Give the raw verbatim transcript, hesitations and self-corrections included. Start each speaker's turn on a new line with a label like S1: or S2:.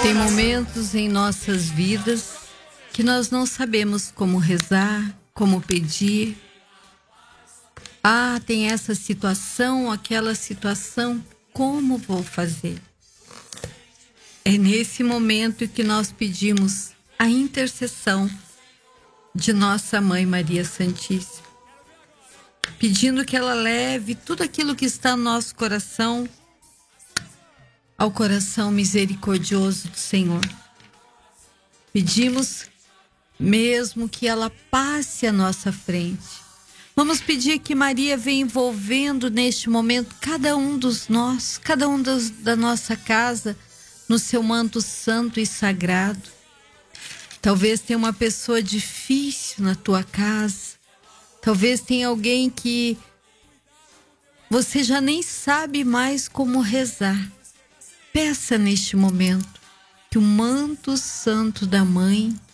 S1: Tem momentos em nossas vidas que nós não sabemos como rezar, como pedir. Ah, tem essa situação, aquela situação, como vou fazer? É nesse momento que nós pedimos a intercessão de nossa Mãe Maria Santíssima, pedindo que ela leve tudo aquilo que está no nosso coração ao coração misericordioso do Senhor. Pedimos mesmo que ela passe à nossa frente. Vamos pedir que Maria venha envolvendo neste momento cada um dos nós, cada um dos, da nossa casa, no seu manto santo e sagrado. Talvez tenha uma pessoa difícil na tua casa. Talvez tenha alguém que você já nem sabe mais como rezar. Peça neste momento que o manto santo da Mãe